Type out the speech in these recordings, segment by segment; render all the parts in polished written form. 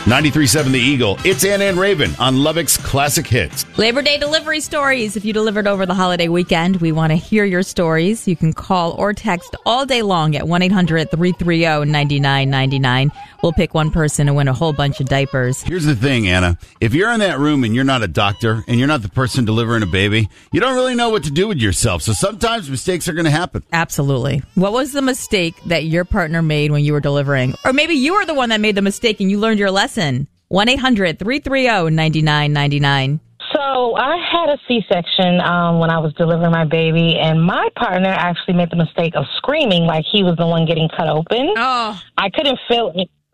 93.7 The Eagle. It's Anna and Raven on Lubbock's Classic Hits. Labor Day delivery stories. If you delivered over the holiday weekend, we want to hear your stories. You can call or text all day long at 1-800-330-9999. We'll pick one person to win a whole bunch of diapers. Here's the thing, Anna. If you're in that room and you're not a doctor and you're not the person delivering a baby, you don't really know what to do with yourself. So sometimes mistakes are going to happen. Absolutely. What was the mistake that your partner made when you were delivering? Or maybe you were the one that made the mistake and you learned your lesson. 1-800-330-9999. So I had a C-section when I was delivering my baby, and my partner actually made the mistake of screaming like he was the one getting cut open. Oh. I couldn't feel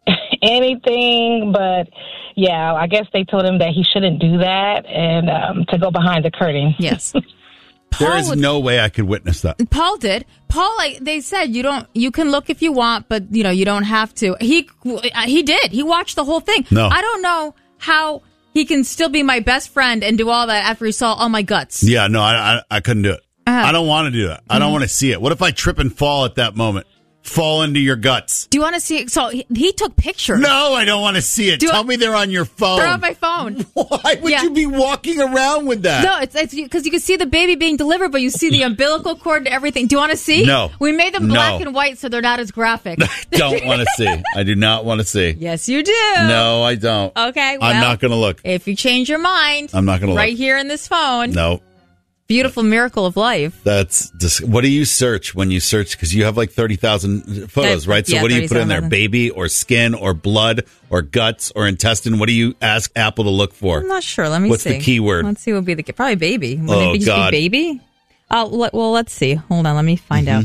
anything, but yeah, I guess they told him that he shouldn't do that and to go behind the curtain. Yes. There is no way I could witness that. Paul did. Paul, they said you can look if you want, but you don't have to. He did. He watched the whole thing. No. I don't know how he can still be my best friend and do all that after he saw all my guts. Yeah, no, I couldn't do it. I don't want to do that. I don't want to see it. What if I trip and fall at that moment? Fall into your guts. Do you want to see it? So he took pictures. No, I don't want to see it. Tell me they're on your phone. They're on my phone. Why would you be walking around with that? No, it's because you can see the baby being delivered, but you see the umbilical cord and everything. Do you want to see? No. We made them black and white so they're not as graphic. I don't want to see. I do not want to see. Yes, you do. No, I don't. Okay, well, I'm not going to look. If you change your mind, I'm not going to look. Right here in this phone. No. Beautiful miracle of life. What do you search when you search? Because you have like 30,000 photos, right? So what do you put in there? Baby or skin or blood or guts or intestine? What do you ask Apple to look for? I'm not sure. Let me see. What's the keyword? Let's see what would be probably baby. Oh, God. Be baby? Well, let's see. Hold on. Let me find out.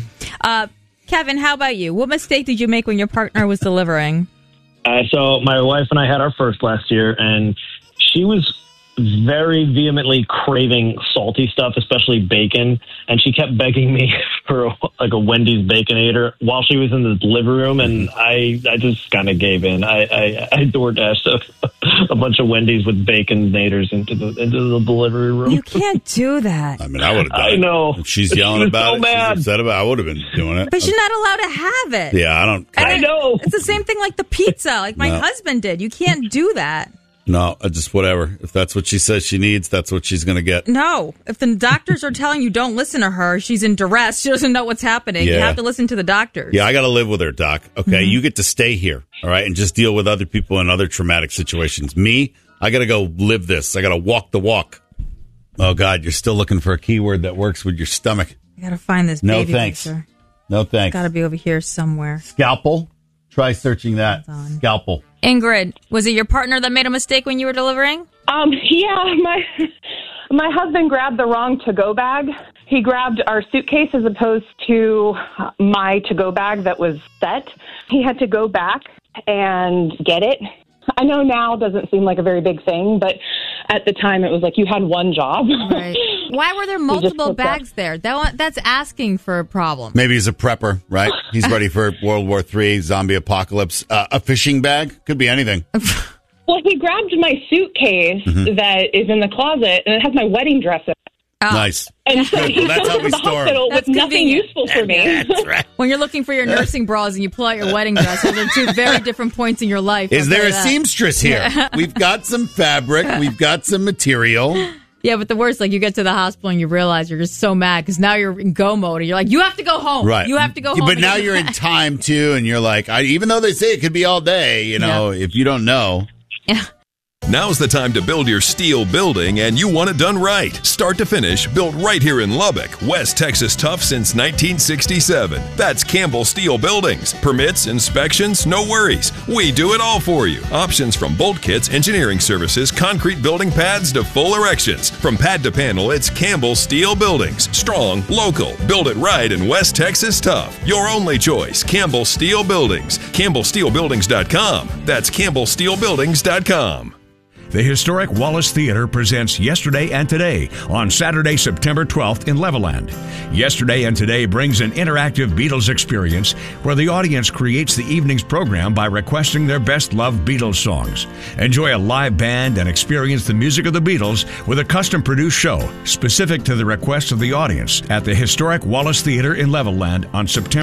Kevin, how about you? What mistake did you make when your partner was delivering? So my wife and I had our first last year, and she was very vehemently craving salty stuff, especially bacon, and she kept begging me for a Wendy's Baconator while she was in the delivery room, and I just kind of gave in. I DoorDashed a bunch of Wendy's with Baconators into the delivery room. You can't do that. I mean, I would have done it. I know. If she's yelling about it, mad. she's upset about it, I would have been doing it. But she's not allowed to have it. Yeah, I know. It's the same thing like the pizza, like my husband did. You can't do that. No, just whatever. If that's what she says she needs, that's what she's going to get. No. If the doctors are telling you don't listen to her, she's in duress. She doesn't know what's happening. Yeah. You have to listen to the doctors. Yeah, I got to live with her, Doc. Okay, You get to stay here, all right, and just deal with other people in other traumatic situations. Me, I got to go live this. I got to walk the walk. Oh, God, you're still looking for a keyword that works with your stomach. I got to find this baby picture. No thanks. Got to be over here somewhere. Scalpel? Try searching that. Scalpel. Ingrid, was it your partner that made a mistake when you were delivering? Yeah, my husband grabbed the wrong to-go bag. He grabbed our suitcase as opposed to my to-go bag that was set. He had to go back and get it. I know now doesn't seem like a very big thing, but at the time it was like you had one job. Right. Why were there multiple bags there? That's asking for a problem. Maybe he's a prepper, right? He's ready for World War III, zombie apocalypse. A fishing bag? Could be anything. Well, he grabbed my suitcase that is in the closet, and it has my wedding dress in it. Oh. Nice. And so he that's how we the store hospital That's with nothing convenient. useful for me. That's right. When you're looking for your nursing bras and you pull out your wedding dress, those are two very different points in your life. Is there a seamstress here? We've got some fabric. We've got some material. Yeah, but the worst, like you get to the hospital and you realize you're just so mad because now you're in go mode and you're like, you have to go home. Right. You have to go home. But now you're in time, too, and you're like, even though they say it could be all day, if you don't know. Yeah. Now's the time to build your steel building, and you want it done right. Start to finish, built right here in Lubbock, West Texas tough since 1967. That's Campbell Steel Buildings. Permits, inspections, no worries. We do it all for you. Options from bolt kits, engineering services, concrete building pads to full erections. From pad to panel, it's Campbell Steel Buildings. Strong, local, build it right in West Texas tough. Your only choice, Campbell Steel Buildings. CampbellSteelBuildings.com. That's CampbellSteelBuildings.com. The historic Wallace Theater presents Yesterday and Today on Saturday, September 12th in Levelland. Yesterday and Today brings an interactive Beatles experience where the audience creates the evening's program by requesting their best-loved Beatles songs. Enjoy a live band and experience the music of the Beatles with a custom-produced show specific to the requests of the audience at the historic Wallace Theater in Levelland on September